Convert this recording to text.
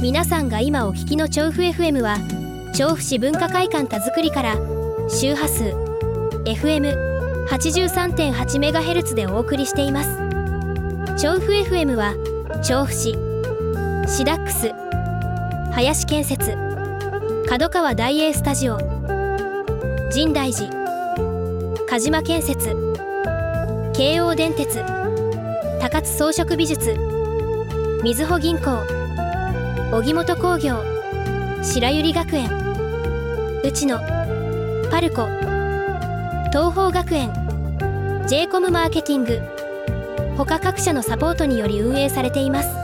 皆さんが今お聞きの調布 FM は調布市文化会館田作りから周波数 FM83.8MHz でお送りしています。調布 FM は調布市シダックス、林建設、角川大英スタジオ、深大寺、鹿島建設、京王電鉄、高津装飾美術、みずほ銀行、荻本工業、白百合学園、内野、パルコ、東邦学園、 J コムマーケティング他各社のサポートにより運営されています。